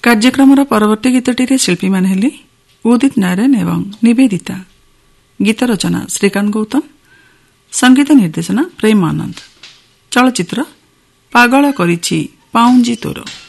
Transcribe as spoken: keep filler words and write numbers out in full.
କାର୍ଯ୍ୟକ୍ରମର ପରବର୍ତ୍ତୀ ଗୀତଟିରେ ଶିଳ୍ପୀମାନେ ହେଲେ ଉଦିତ ନାରାୟଣ ଏବଂ ନିବେଦିତା। ଗୀତ ରଚନା ଶ୍ରୀକାନ୍ତ ଗୌତମ, ସଙ୍ଗୀତ ନିର୍ଦ୍ଦେଶନା ପ୍ରେମ ଆନନ୍ଦ। ଚଳଚ୍ଚିତ୍ର ପାଗଳ କରିଛି ପାଉଁଜି ତୋର।